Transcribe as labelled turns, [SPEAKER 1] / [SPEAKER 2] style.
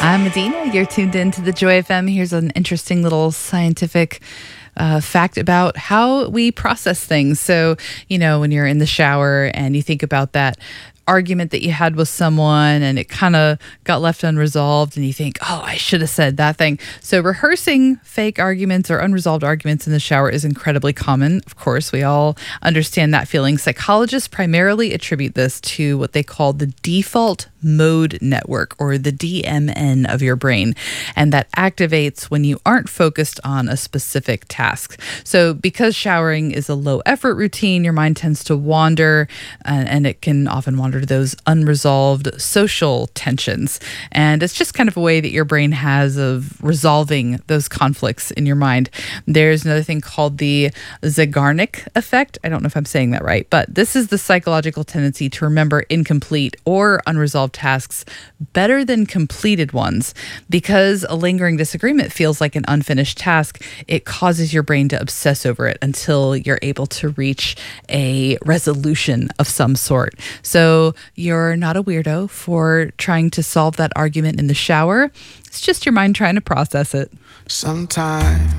[SPEAKER 1] I'm Medina. You're tuned in to the Joy FM. Here's an interesting little scientific fact about how we process things. So, when you're in the shower and you think about that argument that you had with someone and it kind of got left unresolved and you think, oh, I should have said that thing. So rehearsing fake arguments or unresolved arguments in the shower is incredibly common. Of course, we all understand that feeling. Psychologists primarily attribute this to what they call the default mode network, or the DMN of your brain. And that activates when you aren't focused on a specific task. So because showering is a low effort routine, your mind tends to wander, and it can often wander to those unresolved social tensions. And it's just kind of a way that your brain has of resolving those conflicts in your mind. There's another thing called the Zeigarnik effect. I don't know if I'm saying that right, but this is the psychological tendency to remember incomplete or unresolved tasks better than completed ones. Because a lingering disagreement feels like an unfinished task, it causes your brain to obsess over it until you're able to reach a resolution of some sort. So you're not a weirdo for trying to solve that argument in the shower. It's just your mind trying to process it.
[SPEAKER 2] Sometimes